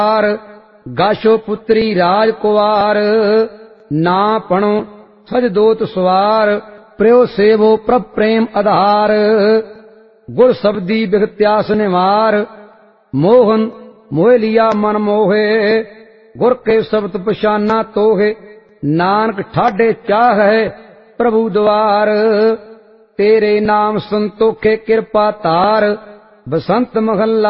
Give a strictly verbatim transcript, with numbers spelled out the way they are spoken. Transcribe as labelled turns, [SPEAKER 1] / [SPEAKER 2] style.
[SPEAKER 1] गाशो पुत्री राज कुवार, ना पणो सज दोत सवार, प्रियो सेवो प्रभ प्रेम आधार। गुर शब्दी बिगत्यास निवार, मोहन मोह लिया मन मोहे, गुर के शब्द पशाना तोहे, नानक ठाडे चाह है प्रभु द्वार। तेरे नाम संतोखे कृपा तार, बसंत महला